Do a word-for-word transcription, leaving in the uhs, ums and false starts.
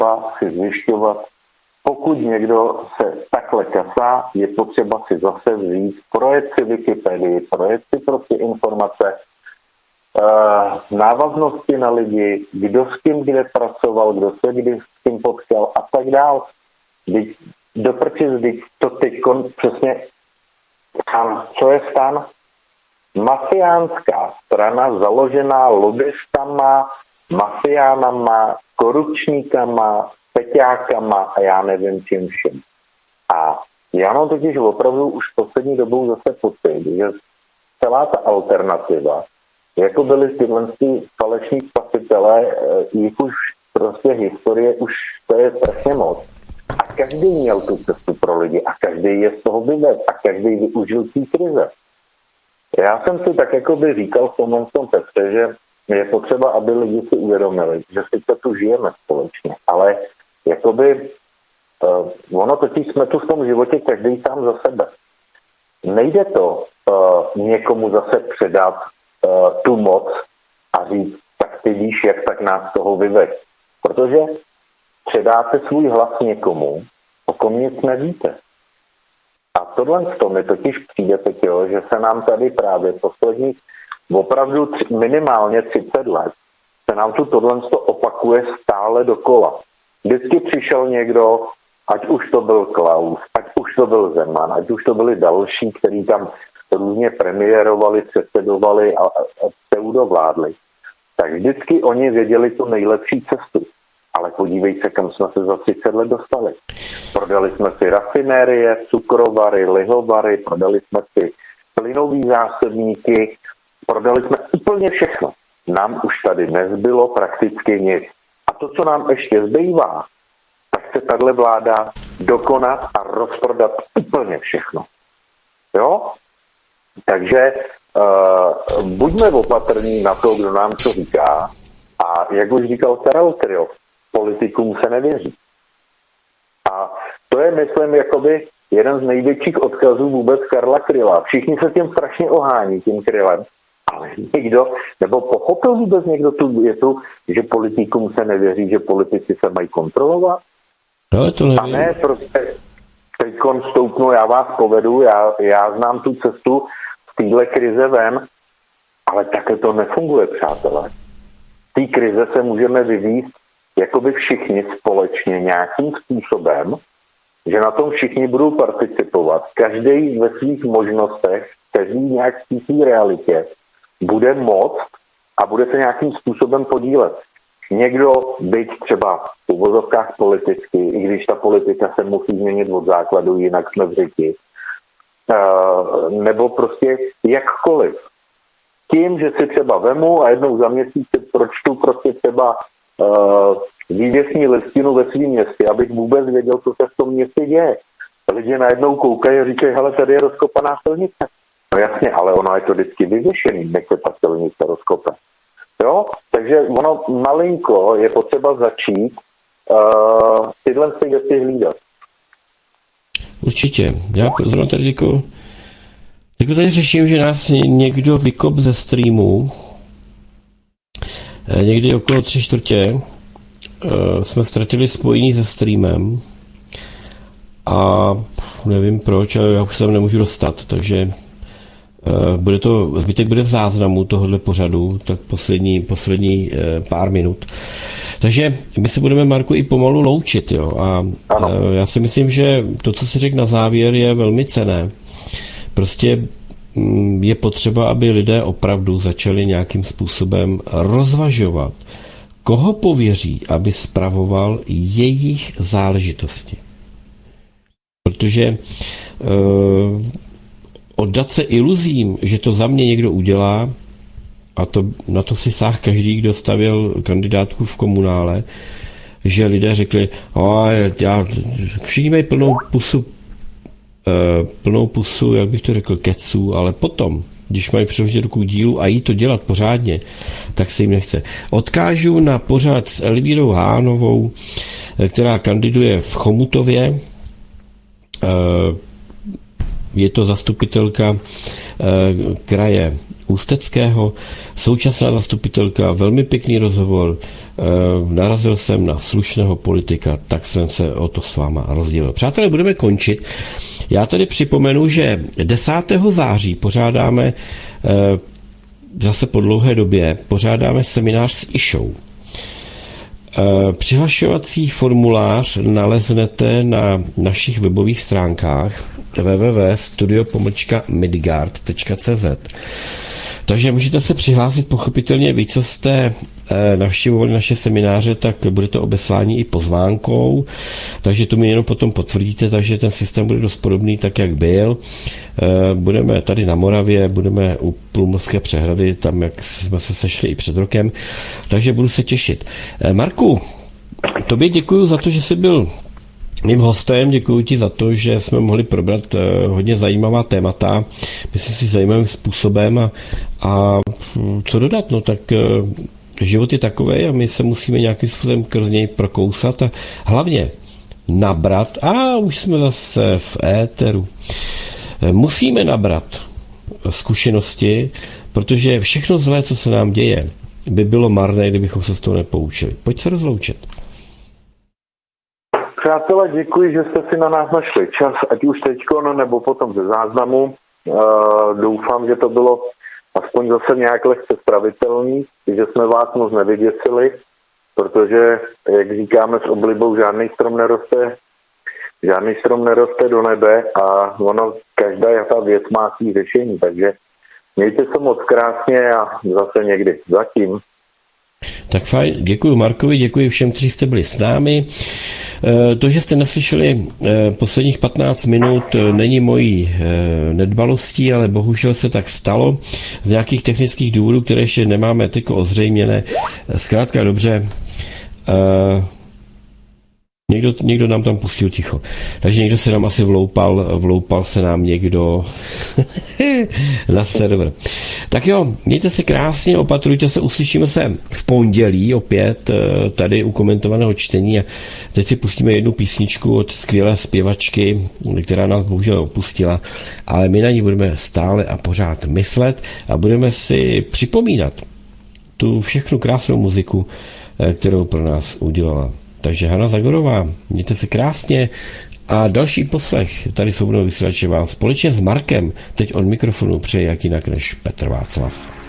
potřeba si zjišťovat, pokud někdo se takhle kasá, je potřeba si zase vzít, projet si Wikipedii, projet si prostě informace, návaznosti na lidi, kdo s kým kde pracoval, kdo se kdy s kým potkal a tak dál. Doprčit, to teď přesně tam, co je stan? Mafiánská strana založená lobbystama, mafiánama, korupčníkama, peťákama a já nevím čím všem. A já mám totiž opravdu už poslední dobou zase pocit, že celá ta alternativa, jako byli tyhle faleční spasitelé, jich už prostě historie, už to je strašně moc. A každý měl tu cestu pro lidi a každý je z toho vyved a každý využil té krize. Já jsem si tak jako by říkal v tomhle tom Petře, že je potřeba, aby lidi si uvědomili, že sice tu žijeme společně, ale jakoby uh, ono totiž jsme tu v tom životě každý sám za sebe. Nejde to uh, někomu zase předat uh, tu moc a říct, tak ty víš, jak tak nás toho vyveď. Protože předáte svůj hlas někomu, o kom nic nevíte. A tohle z toho mi totiž přijde teď, jo, že se nám tady právě posledních opravdu tři, minimálně třicet let se nám tu tohle opakuje stále dokola. Vždycky přišel někdo, ať už to byl Klaus, ať už to byl Zeman, ať už to byli další, kteří tam různě premiérovali, předsedovali a, a, a pseudovládli. Tak vždycky oni věděli tu nejlepší cestu. Ale podívej se, kam jsme se za třicet let dostali. Prodali jsme si rafinérie, cukrovary, lihovary, prodali jsme si plynový zásobníky, prodali jsme úplně všechno. Nám už tady nezbylo prakticky nic. A to, co nám ještě zbývá, tak chce tahle vláda dokonat a rozprodat úplně všechno. Jo? Takže uh, buďme opatrní na to, kdo nám co říká. A jak už říkal Karel Kryl, politikům se nevěří. A to je, myslím, jakoby jeden z největších odkazů vůbec Karla Kryla. Všichni se tím strašně ohání, tím Krylem. Ale někdo, nebo pochopil vůbec někdo tu větu, že politikům se nevěří, že politici se mají kontrolovat? No, to nevím. A ne, prostě teďkon stoupnu, já vás povedu, já, já znám tu cestu z téhle krize ven, ale takhle to nefunguje, přátelé. Z té krize se můžeme vyvíjet jakoby všichni společně nějakým způsobem, že na tom všichni budou participovat. Každý ve svých možnostech, každý nějak v té realitě bude moct a bude se nějakým způsobem podílet. Někdo byť třeba v uvozovkách politicky, i když ta politika se musí změnit od základu, jinak jsme v řiti, nebo prostě jakkoliv. Tím, že si třeba vemu a jednou za měsíc si pročtu prostě třeba uh, vývěsní listinu ve svým městě, abych vůbec věděl, co se v tom městě děje. Lidi najednou koukají a říkají, hele, tady je rozkopaná silnice. No jasně, ale ono je to vždycky vyvěšený, než se ta silnice rozkope. Jo? Takže ono malinko je potřeba začít uh, tyhle si věci hlídat. Určitě. Já zrovna tady jako, jako tady řeším, že nás někdo vykop ze streamu. Někdy okolo tři čtvrtě uh, jsme ztratili spojení se streamem a nevím proč, ale já už se nemůžu dostat, takže uh, bude to, zbytek bude v záznamu tohohle pořadu, tak poslední, poslední uh, pár minut. Takže my se budeme, Marku, i pomalu loučit, jo, a uh, já si myslím, že to, co si řekl na závěr, je velmi cenné. Prostě je potřeba, aby lidé opravdu začali nějakým způsobem rozvažovat, koho pověří, aby spravoval jejich záležitosti. Protože uh, oddat se iluzím, že to za mě někdo udělá, a to, na to si sáhl každý, kdo stavěl kandidátku v komunále, že lidé řekli, já, všichni mají plnou pusu plnou pusu, jak bych to řekl, keců, ale potom, když mají přiložit ruku dílu a jí to dělat pořádně, tak se jim nechce. Odkážu na pořad s Elvírou Hánovou, která kandiduje v Chomutově. Je to zastupitelka kraje Ústeckého, současná zastupitelka, velmi pěkný rozhovor, narazil jsem na slušného politika, tak jsem se o to s váma rozdělil. Přátelé, budeme končit. Já tady připomenu, že desátého září pořádáme zase po dlouhé době pořádáme seminář s Išou. Přihlašovací formulář naleznete na našich webových stránkách w w w tečka studio pomlčka midgard tečka c z. Takže můžete se přihlásit, pochopitelně vy, co jste navštívovali naše semináře, tak bude to obeslání i pozvánkou, takže to mi jenom potom potvrdíte, takže ten systém bude dost podobný, tak jak byl. Budeme tady na Moravě, budeme u Plumlovské přehrady, tam jak jsme se sešli i před rokem, takže budu se těšit. Marku, tobě děkuji za to, že jsi byl mým hostem, děkuji ti za to, že jsme mohli probrat hodně zajímavá témata, myslím si zajímavým způsobem a, a co dodat, no tak život je takový a my se musíme nějakým způsobem skrz něj prokousat a hlavně nabrat, a už jsme zase v éteru, musíme nabrat zkušenosti, protože všechno zlé, co se nám děje, by bylo marné, kdybychom se z toho nepoučili. Pojď se rozloučit. Přátelé, děkuji, že jste si na nás našli čas, ať už teďko, nebo potom ze záznamu. Uh, doufám, že to bylo aspoň zase nějak lehce stravitelný, že jsme vás moc nevyděsili, protože, jak říkáme s oblibou, žádný strom neroste, žádný strom neroste do nebe a ono, každá ta věc má svý řešení, takže mějte se moc krásně a zase někdy. Zatím. Tak fajn, děkuji Markovi, děkuji všem, kteří jste byli s námi. To, že jste neslyšeli posledních patnáct minut, není mojí nedbalostí, ale bohužel se tak stalo z nějakých technických důvodů, které ještě nemáme teď ozřejměné. Zkrátka dobře, Někdo, někdo nám tam pustil ticho. Takže někdo se nám asi vloupal, vloupal se nám někdo na server. Tak jo, mějte se krásně, opatrujte se, uslyšíme se v pondělí opět tady u komentovaného čtení a teď si pustíme jednu písničku od skvělé zpěvačky, která nás bohužel opustila, ale my na ní budeme stále a pořád myslet a budeme si připomínat tu všechnu krásnou muziku, kterou pro nás udělala. Takže Hana Zagorová, mějte se krásně a další poslech tady Svobodného vysílače vám společně s Markem teď od mikrofonu přeje jak jinak než Petr Václav.